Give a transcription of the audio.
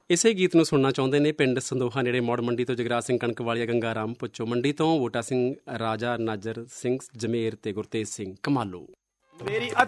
ਇਸੇ ਗੀਤ ਨੂੰ ਸੁਣਨਾ ਚਾਹੁੰਦੇ ਨੇ ਪਿੰਡ ਸੰਦੋਹਾ ਨੇੜੇ ਮੌੜ ਮੰਡੀ ਤੋਂ ਜਗਰਾਜ ਸਿੰਘ ਕਣਕ ਵਾਲੀਆ, ਗੰਗਾ ਰਾਮ ਪੁੱਚੋ ਮੰਡੀ ਤੋਂ, ਬੂਟਾ ਸਿੰਘ, ਰਾਜਾ ਨਾਜਰ ਸਿੰਘ ਜਮੇਰ ਤੇ ਗੁਰਤੇਜ ਸਿੰਘ ਕਮਾਲੂ। ਮੇਰੀ